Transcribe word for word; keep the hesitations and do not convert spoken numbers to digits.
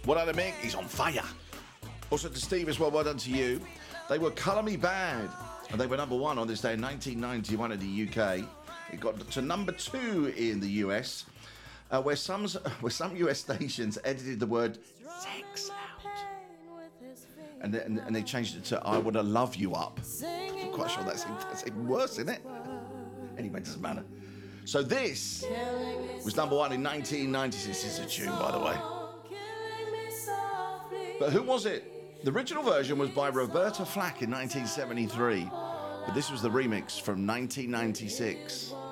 Well done to Mick, he's on fire. Also to Steve as well, well done to you. They were Colour Me Bad, and they were number one on this day in nineteen ninety-one in the U K. It got to number two in the U S, uh, where some where some U S stations edited the word sex out. And they, and, and they changed it to I Wanna Love You Up. I'm quite sure that's, that's even worse, isn't it? Anyway, it doesn't matter. So this was number one in nineteen ninety-six. It's a tune, by the way. But who was it? The original version was by Roberta Flack in nineteen seventy-three. But this was the remix from nineteen ninety-six.